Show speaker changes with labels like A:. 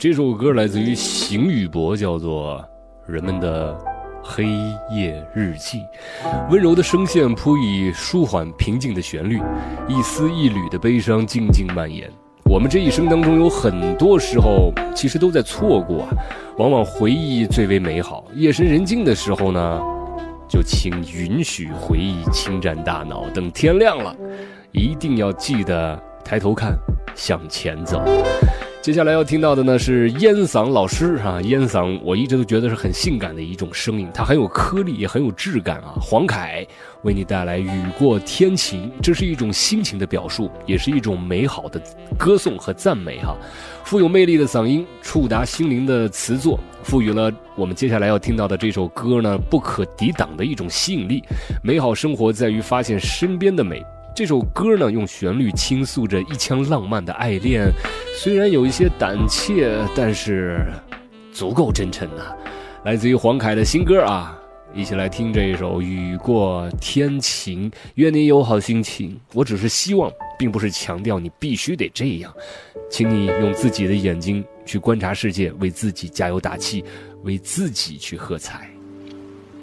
A: 这首歌来自于邢宇博，叫做《人们的黑夜日记》。温柔的声线铺以舒缓平静的旋律，一丝一缕的悲伤静静蔓延。我们这一生当中有很多时候其实都在错过往往回忆最为美好。夜深人静的时候呢，就请允许回忆侵占大脑，等天亮了一定要记得抬头看，向前走。接下来要听到的呢是烟嗓老师烟嗓我一直都觉得是很性感的一种声音，它很有颗粒也很有质感黄凯为你带来雨过天晴，这是一种心情的表述，也是一种美好的歌颂和赞美富有魅力的嗓音，触达心灵的词作，赋予了我们接下来要听到的这首歌呢不可抵挡的一种吸引力。美好生活在于发现身边的美。这首歌呢，用旋律倾诉着一腔浪漫的爱恋，虽然有一些胆怯，但是足够真诚来自于黄凯的新歌一起来听这一首《雨过天晴》，愿你有好心情。我只是希望，并不是强调你必须得这样，请你用自己的眼睛去观察世界，为自己加油打气，为自己去喝彩。